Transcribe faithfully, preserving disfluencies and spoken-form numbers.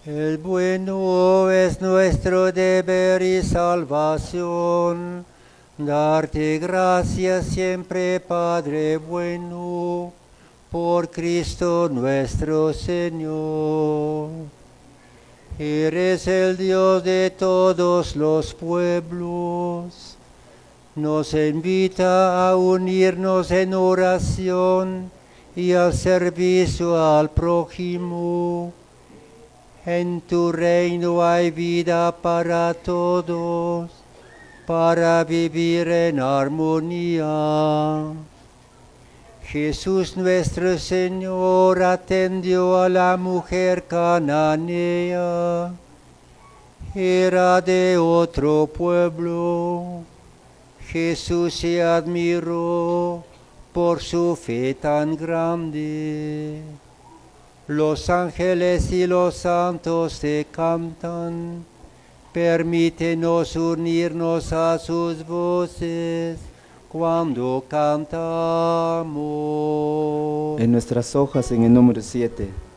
El bueno es nuestro deber y salvación, darte gracias siempre, Padre bueno, por Cristo nuestro Señor. Eres el Dios de todos los pueblos. Nos invita a unirnos en oración y al servicio al prójimo. En tu reino hay vida para todos, para vivir en armonía. Jesús nuestro Señor atendió a la mujer cananea. Era de otro pueblo. Jesús se admiró por su fe tan grande. Los ángeles y los santos te cantan. Permítenos unirnos a sus voces cuando cantamos. En nuestras hojas, en el número siete,